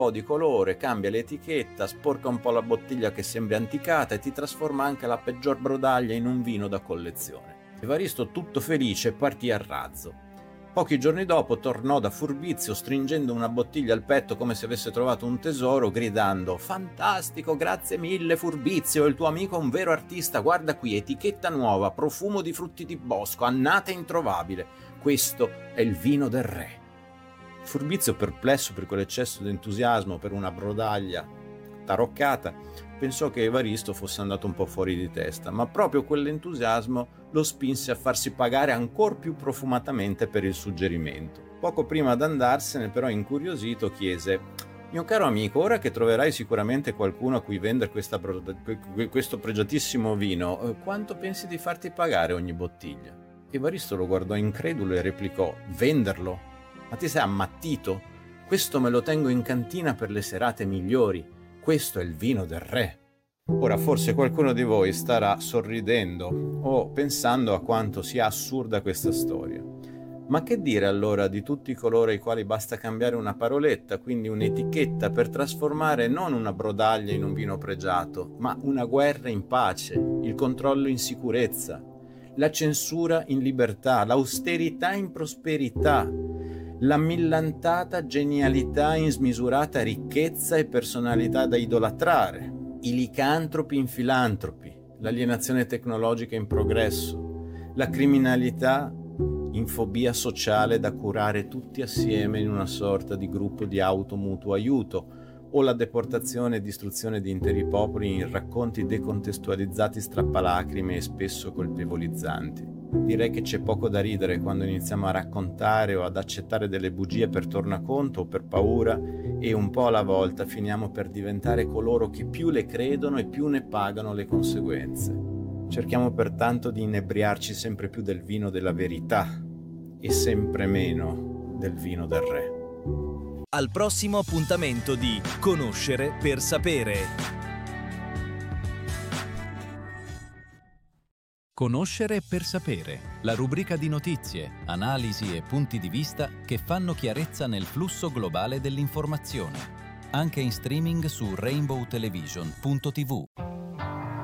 po' di colore, cambia l'etichetta, sporca un po' la bottiglia che sembra anticata e ti trasforma anche la peggior brodaglia in un vino da collezione. Evaristo, tutto felice, partì a razzo. Pochi giorni dopo tornò da Furbizio stringendo una bottiglia al petto come se avesse trovato un tesoro, gridando: «Fantastico, grazie mille Furbizio, il tuo amico è un vero artista, guarda qui, etichetta nuova, profumo di frutti di bosco, annata introvabile, questo è il vino del re». Furbizio, perplesso per quell'eccesso di entusiasmo per una brodaglia taroccata, pensò che Evaristo fosse andato un po' fuori di testa, ma proprio quell'entusiasmo lo spinse a farsi pagare ancor più profumatamente per il suggerimento. Poco prima d'andarsene, però, incuriosito, chiese: «Mio caro amico, ora che troverai sicuramente qualcuno a cui vendere questo pregiatissimo vino, quanto pensi di farti pagare ogni bottiglia?» Evaristo lo guardò incredulo e replicò: «Venderlo? Ma ti sei ammattito? Questo me lo tengo in cantina per le serate migliori. Questo è il vino del re». Ora, forse qualcuno di voi starà sorridendo o pensando a quanto sia assurda questa storia. Ma che dire allora di tutti coloro ai quali basta cambiare una paroletta, quindi un'etichetta, per trasformare non una brodaglia in un vino pregiato, ma una guerra in pace, il controllo in sicurezza, la censura in libertà, l'austerità in prosperità, la millantata genialità in smisurata ricchezza e personalità da idolatrare, i licantropi in filantropi, l'alienazione tecnologica in progresso, la criminalità in fobia sociale da curare tutti assieme in una sorta di gruppo di automutuo aiuto, o la deportazione e distruzione di interi popoli in racconti decontestualizzati strappalacrime e spesso colpevolizzanti. Direi che c'è poco da ridere quando iniziamo a raccontare o ad accettare delle bugie per tornaconto o per paura, e un po' alla volta finiamo per diventare coloro che più le credono e più ne pagano le conseguenze. Cerchiamo pertanto di inebriarci sempre più del vino della verità e sempre meno del vino del re. Al prossimo appuntamento di Conoscere per sapere. Conoscere per sapere, la rubrica di notizie, analisi e punti di vista che fanno chiarezza nel flusso globale dell'informazione. Anche in streaming su rainbowtelevision.tv.